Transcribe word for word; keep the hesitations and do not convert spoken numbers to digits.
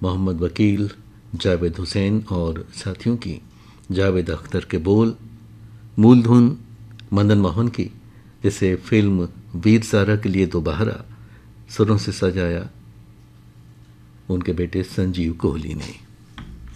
मोहम्मद वकील, जावेद हुसैन और साथियों की, जावेद अख्तर के बोल, मूल धुन मदन मोहन की, जिसे फिल्म वीर ज़ारा के लिए दोबारा सुरों से सजाया उनके बेटे संजीव कोहली ने।